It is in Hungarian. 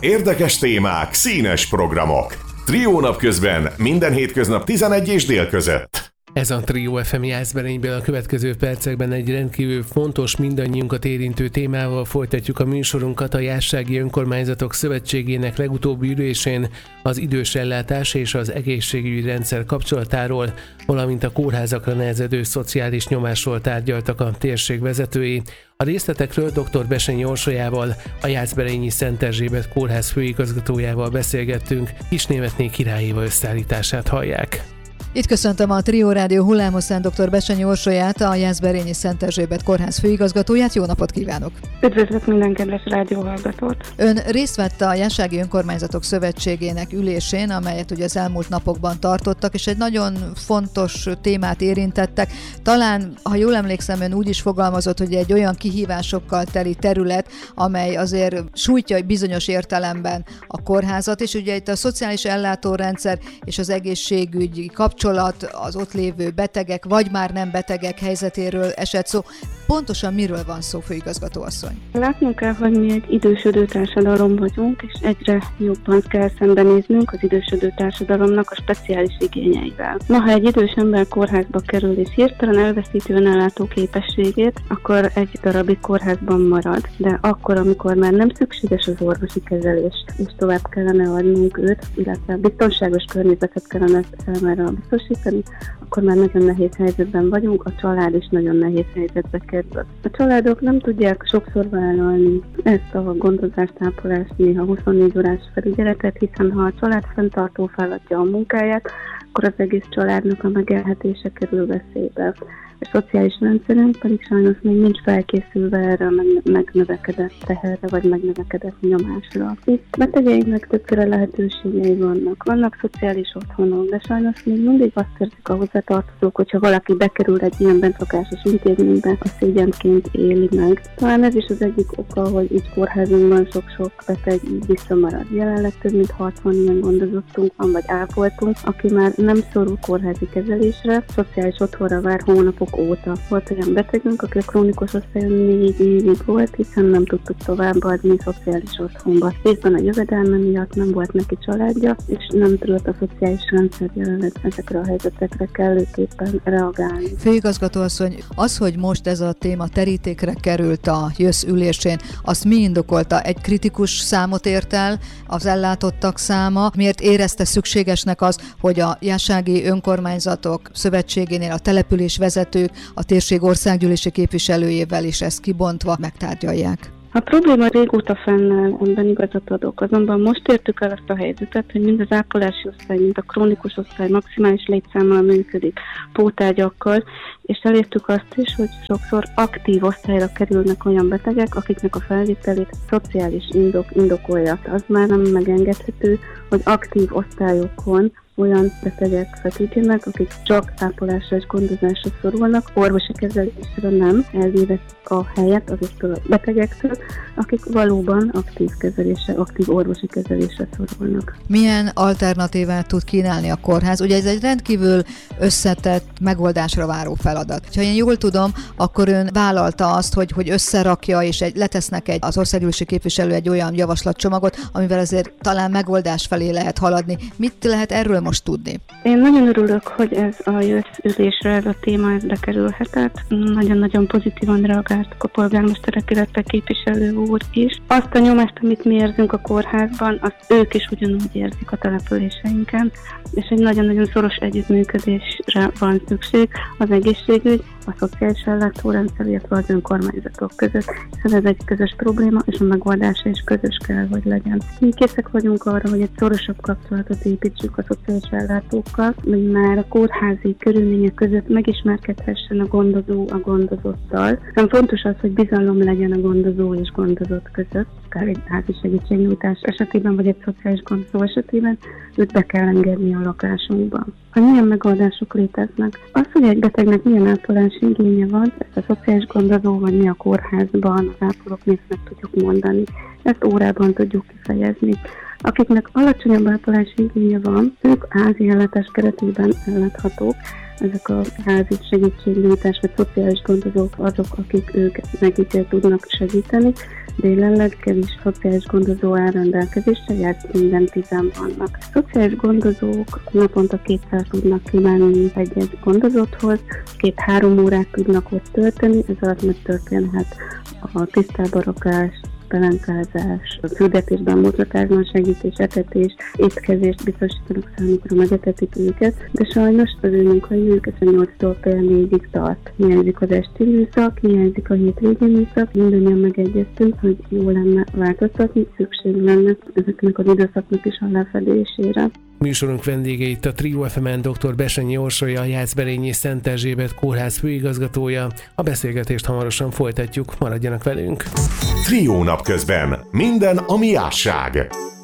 Érdekes témák, színes programok. Trió napközben minden hétköznap 11 és dél között. Ez a Trió FM Jászberényből. A következő percekben egy rendkívül fontos, mindannyiunkat érintő témával folytatjuk a műsorunkat. A Jászsági Önkormányzatok Szövetségének legutóbbi ülésén az idősellátás és az egészségügyi rendszer kapcsolatáról, valamint a kórházakra nehezedő szociális nyomásról tárgyaltak a térség vezetői. A részletekről dr. Bessenyi Orsolyával, a Jászberényi Szent Erzsébet kórház főigazgatójával beszélgettünk. Kisnémetné Király Éva összeállítását hallják. Itt köszöntöm a Trió Rádió hullámhosszán dr. Bessenyi Orsolyát, a Jászberényi Szent Erzsébet kórház főigazgatóját. Jó napot kívánok! Üdvözlök minden kedves rádióhallgatót! Ön részt vett a Jászsági Önkormányzatok Szövetségének ülésén, amelyet ugye az elmúlt napokban tartottak, és egy nagyon fontos témát érintettek. Talán, ha jól emlékszem, ön úgy is fogalmazott, hogy egy olyan kihívásokkal teli terület, amely azért sújtja bizonyos értelemben a kórházat, és ugye itt a szociális ellátórendszer és az egészségügyi kapcsolat, az ott lévő betegek, vagy már nem betegek helyzetéről esett szó. Pontosan miről van szó, főigazgató asszony? Látnunk kell, hogy mi egy idősödő társadalom vagyunk, és egyre jobban kell szembenéznünk az idősödő társadalomnak a speciális igényeivel. Ha egy idős ember kórházba kerül és hirtelen elveszíti önellátó képességét, akkor egy darabig kórházban marad, de akkor, amikor már nem szükséges az orvosi kezelés, és tovább kellene adnunk őt, illetve biztonságos környezetet kellene számára biztosítani, akkor már nagyon nehéz helyzetben vagyunk, a család is nagyon nehéz helyzetbe kerül. A családok nem tudják sokszor vállalni ezt a gondozást, ápolást, néha 24 órás felügyeletet, hiszen ha a család fenntartó feladja a munkáját, akkor az egész családnak a megélhetése kerül veszélybe. A szociális rendszerünk pedig sajnos még nincs felkészülve erre a megnövekedett teherre, vagy megnövekedett nyomásra. Itt betegeinknek többféle lehetőségei vannak. Vannak szociális otthonok, de sajnos még mindig azt érzik a hozzátartozók, hogyha valaki bekerül egy ilyen bentszokásos intézménybe, a szégyenként éli meg. Talán ez is az egyik oka, hogy így kórházunkban sok-sok beteg így visszamarad. Jelenleg több mint 60 ilyen gondozottunk van, vagy ápoltunk, aki már nem szorul kórházi kezelésre, szociális otthonra vár hónapok óta. Volt olyan betegünk, aki a krónikus osztályon 4 évig volt, hiszen nem tudtuk továbbadni szociális otthonba. Részben a jövedelme miatt nem volt neki családja, és nem tudott a szociális rendszer jelenleg ezekre a helyzetekre kellőképpen reagálni. Főigazgató asszony, az, hogy most ez a téma terítékre került a JÖSZ ülésén, azt mi indokolta? Egy kritikus számot ért el az ellátottak száma? Miért érezte szükségesnek az, hogy a Jászsági Önkormányzatok Szövetségénél a település vezetők a térség országgyűlési képviselőjével is ezt kibontva megtárgyalják? A probléma régóta fennáll, ebben igazat adok, azonban most értük el azt a helyzetet, hogy mind az ápolási osztály, mind a krónikus osztály maximális létszámmal működik, pótágyakkal, és elértük azt is, hogy sokszor aktív osztályra kerülnek olyan betegek, akiknek a felvételét szociális indokolja. Az már nem megengedhető, hogy aktív osztályokon olyan betegek feküdjenek, akik csak ápolásra és gondozásra szorulnak, orvosi kezelésre nem, elvéve a helyet azoktól a betegektől, akik valóban aktív orvosi kezelésre szorulnak. Milyen alternatívát tud kínálni a kórház? Ugye ez egy rendkívül összetett, megoldásra váró feladat. Ha én jól tudom, akkor ön vállalta azt, hogy összerakja, és letesznek az országgyűlési képviselő egy olyan javaslatcsomagot, amivel azért talán megoldás felé lehet haladni. Mit lehet erről most tudni? Én nagyon örülök, hogy ez a JÖSZ ülésre ez a téma bekerülhetett. Nagyon-nagyon pozitívan reagáltak a polgármesterek, illetve képviselő úr is. Azt a nyomást, amit mi érzünk a kórházban, azt ők is ugyanúgy érzik a településeinken, és egy nagyon-nagyon szoros együttműködésre van szükség az egészségügy, a szociális ellátórendszer, illetve az önkormányzatok között, hiszen ez egy közös probléma, és a megoldása is közös kell, hogy legyen. Mi készek vagyunk arra, hogy egy szorosabb kapcsolatot építsük a szociális ellátókkal, hogy már a kórházi körülmények között megismerkedhessen a gondozó a gondozottal. Nem fontos az, hogy bizalom legyen a gondozó és gondozott között, akár egy házi segítségnyújtás esetében, vagy egy szociális gondozó esetében, őt be kell engedni a lakásunkba. Hogy milyen megoldások léteznek. Az, hogy egy betegnek milyen ápolási igénye van, ezt a szociális gondozó, vagy mi a kórházban, az ápolóknak meg tudjuk mondani. Ezt órában tudjuk kifejezni. Akiknek alacsonyabb ápolási igénye van, ők házi ellátás keretében elláthatók, ezek a házi segítségnyújtás vagy szociális gondozók azok, akik nekik tudnak segíteni, de jelenleg kevés szociális gondozó áll rendelkezésre, járt minden 10 vannak. A szociális gondozók naponta 200 tudnak kimenni egy gondozotthoz, 2-3 órát tudnak ott tölteni, ez alatt megtörténhet a tisztába rakás, pelenkázás, a fürdetésben, mozgatásban segítés, etetés, étkezést biztosítanak számukra, megetetik őket, de sajnos az ő munkaidők 8-tól fél 4-ig tart. Hiányzik az esti műszak, hiányzik a hétvégi műszak, mindannyian megegyeztünk, hogy jó lenne változtatni, szükség lenne ezeknek az időszaknak is a lefedésére. Műsorunk vendége itt a Trio FM-en dr. Bessenyi Orsolya, a Jászberényi Szent Erzsébet kórház főigazgatója. A beszélgetést hamarosan folytatjuk, maradjanak velünk. Trio napközben minden, ami ásság.